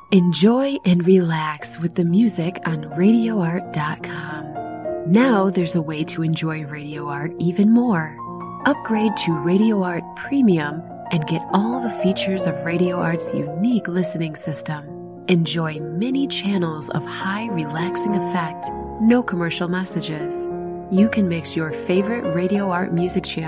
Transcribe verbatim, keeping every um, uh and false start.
Enjoy and relax with the music on radio art dot com. Now there's a way to enjoy Radio Art even more. Upgrade to Radio Art Premium and get all the features of Radio Art's unique listening system. Enjoy many channels of high relaxing effect, no commercial messages. You can mix your favorite Radio Art music channel